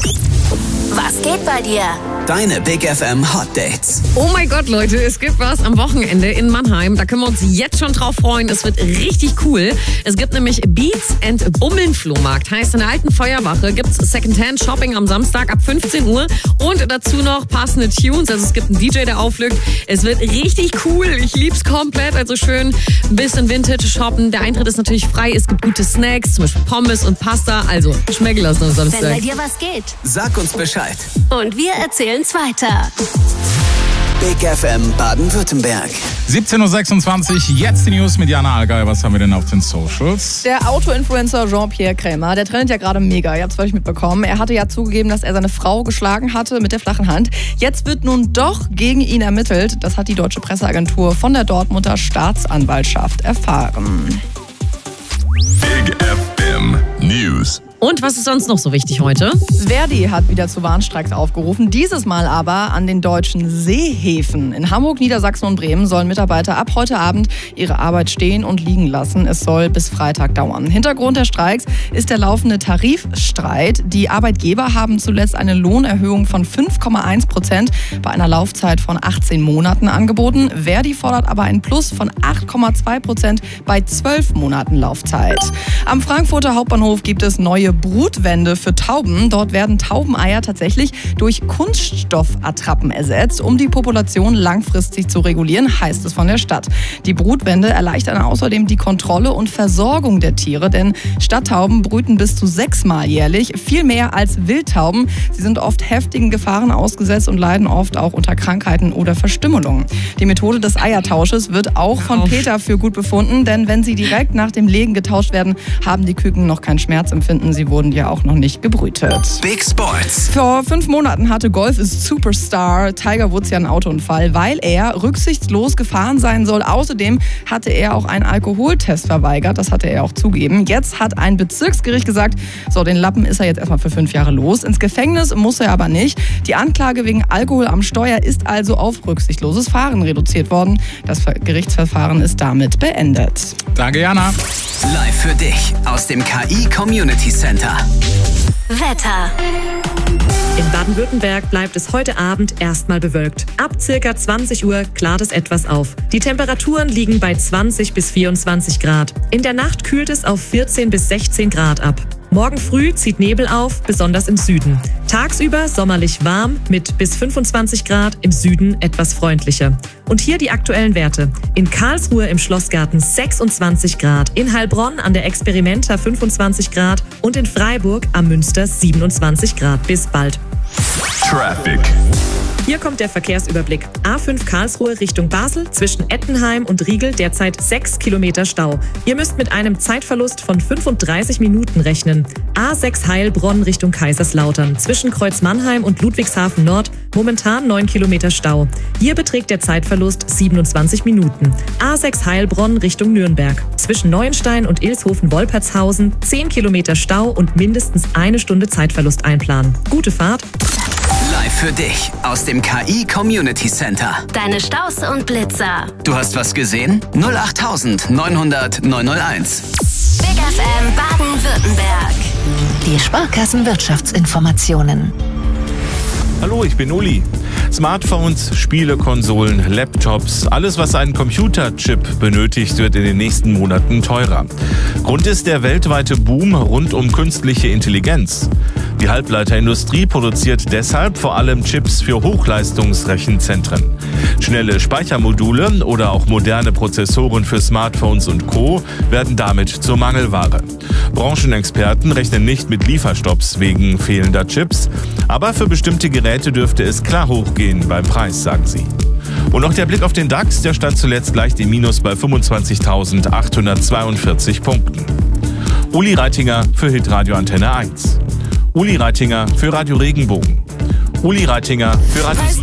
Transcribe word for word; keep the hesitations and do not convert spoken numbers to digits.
Was geht bei dir? Deine Big F M Hot Dates. Oh mein Gott, Leute, es gibt was am Wochenende in Mannheim. Da können wir uns jetzt schon drauf freuen. Es wird richtig cool. Es gibt nämlich Beats and Bummeln Flohmarkt. Heißt, in der alten Feuerwache gibt's Secondhand Shopping am Samstag ab fünfzehn Uhr und dazu noch passende Tunes. Also es gibt einen D J, der auflegt. Es wird richtig cool. Ich lieb's komplett. Also schön ein bisschen Vintage shoppen. Der Eintritt ist natürlich frei. Es gibt gute Snacks, zum Beispiel Pommes und Pasta. Also schmecken lassen am Samstag. Wenn bei dir was geht. Sag uns Bescheid. Und wir erzählen's weiter. Big F M Baden-Württemberg. siebzehn Uhr sechsundzwanzig, jetzt die News mit Jana Allgäu. Was haben wir denn auf den Socials? Der Auto-Influencer Jean-Pierre Krämer, der trendet ja gerade mega. Ihr habt es vielleicht mitbekommen. Er hatte ja zugegeben, dass er seine Frau geschlagen hatte mit der flachen Hand. Jetzt wird nun doch gegen ihn ermittelt. Das hat die deutsche Presseagentur von der Dortmunder Staatsanwaltschaft erfahren. Big F M News. Und was ist sonst noch so wichtig heute? Verdi hat wieder zu Warnstreiks aufgerufen, dieses Mal aber an den deutschen Seehäfen. In Hamburg, Niedersachsen und Bremen sollen Mitarbeiter ab heute Abend ihre Arbeit stehen und liegen lassen. Es soll bis Freitag dauern. Hintergrund der Streiks ist der laufende Tarifstreit. Die Arbeitgeber haben zuletzt eine Lohnerhöhung von fünf Komma eins Prozent bei einer Laufzeit von achtzehn Monaten angeboten. Verdi fordert aber ein Plus von acht Komma zwei Prozent bei zwölf Monaten Laufzeit. Am Frankfurter Hauptbahnhof gibt es neue Brutwände für Tauben. Dort werden Taubeneier tatsächlich durch Kunststoffattrappen ersetzt, um die Population langfristig zu regulieren, heißt es von der Stadt. Die Brutwände erleichtern außerdem die Kontrolle und Versorgung der Tiere, denn Stadttauben brüten bis zu sechsmal jährlich, viel mehr als Wildtauben. Sie sind oft heftigen Gefahren ausgesetzt und leiden oft auch unter Krankheiten oder Verstümmelungen. Die Methode des Eiertausches wird auch von Peter für gut befunden, denn wenn sie direkt nach dem Legen getauscht werden, haben die Küken noch kein Schmerzempfinden. Sie wurden ja auch noch nicht gebrütet. Big Sports. Vor fünf Monaten hatte Golf ist Superstar Tiger Woods ja einen Autounfall, weil er rücksichtslos gefahren sein soll. Außerdem hatte er auch einen Alkoholtest verweigert. Das hatte er auch zugegeben. Jetzt hat ein Bezirksgericht gesagt, so, den Lappen ist er jetzt erstmal für fünf Jahre los. Ins Gefängnis muss er aber nicht. Die Anklage wegen Alkohol am Steuer ist also auf rücksichtsloses Fahren reduziert worden. Das Gerichtsverfahren ist damit beendet. Danke, Jana. Live für dich aus dem K I Community Center. Wetter. In Baden-Württemberg bleibt es heute Abend erstmal bewölkt. Ab circa zwanzig Uhr klart es etwas auf. Die Temperaturen liegen bei zwanzig bis vierundzwanzig Grad. In der Nacht kühlt es auf vierzehn bis sechzehn Grad ab. Morgen früh zieht Nebel auf, besonders im Süden. Tagsüber sommerlich warm mit bis fünfundzwanzig Grad, im Süden etwas freundlicher. Und hier die aktuellen Werte. In Karlsruhe im Schlossgarten sechsundzwanzig Grad, in Heilbronn an der Experimenta fünfundzwanzig Grad und in Freiburg am Münster siebenundzwanzig Grad. Bis bald. Traffic. Hier kommt der Verkehrsüberblick. A fünf Karlsruhe Richtung Basel, zwischen Ettenheim und Riegel derzeit sechs Kilometer Stau. Ihr müsst mit einem Zeitverlust von fünfunddreißig Minuten rechnen. A sechs Heilbronn Richtung Kaiserslautern, zwischen Kreuz Mannheim und Ludwigshafen Nord momentan neun Kilometer Stau. Hier beträgt der Zeitverlust siebenundzwanzig Minuten. A sechs Heilbronn Richtung Nürnberg, zwischen Neuenstein und Ilshofen-Wolpertshausen zehn Kilometer Stau und mindestens eine Stunde Zeitverlust einplanen. Gute Fahrt. Live für dich aus dem K I Community Center. Deine Staus und Blitzer. Du hast was gesehen? null acht neun hundert neun null eins. Big F M Baden-Württemberg. Die Sparkassenwirtschaftsinformationen. Hallo, ich bin Uli. Smartphones, Spielekonsolen, Laptops, alles, was einen Computerchip benötigt, wird in den nächsten Monaten teurer. Grund ist der weltweite Boom rund um künstliche Intelligenz. Die Halbleiterindustrie produziert deshalb vor allem Chips für Hochleistungsrechenzentren. Schnelle Speichermodule oder auch moderne Prozessoren für Smartphones und Co. werden damit zur Mangelware. Branchenexperten rechnen nicht mit Lieferstopps wegen fehlender Chips, aber für bestimmte Geräte dürfte es klar hochgehen beim Preis, sagen sie. Und noch der Blick auf den DAX, der stand zuletzt leicht im Minus bei fünfundzwanzigtausendachthundertzweiundvierzig Punkten. Uli Reitinger für Hitradio Antenne eins. Uli Reitinger für Radio Regenbogen. Uli Reitinger für Radio...